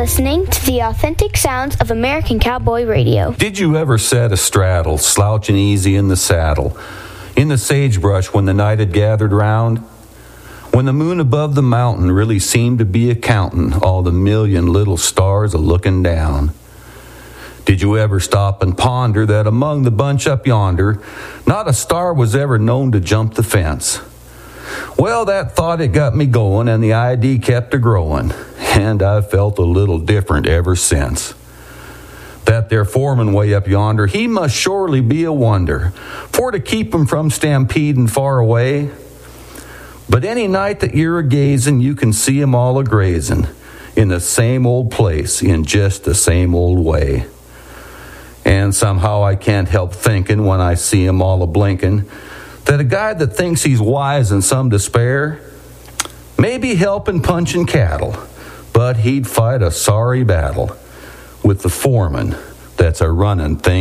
listening to the authentic sounds of American Cowboy Radio. Did you ever set astraddle, slouching easy in the saddle, in the sagebrush when the night had gathered round? When the moon above the mountain really seemed to be a-countin' all the million little stars a-lookin' down? Did you ever stop and ponder that among the bunch up yonder, not a star was ever known to jump the fence? Well, that thought, it got me going, and the idea kept a-growin', and I've felt a little different ever since. That there foreman way up yonder, he must surely be a wonder, for to keep him from stampedin' far away. But any night that you're a-gazin', you can see him all a-grazin', in the same old place, in just the same old way. And somehow I can't help thinkin', when I see him all a-blinkin', that a guy that thinks he's wise in some despair may be helpin' punchin' cattle, but he'd fight a sorry battle with the foreman that's a runnin' things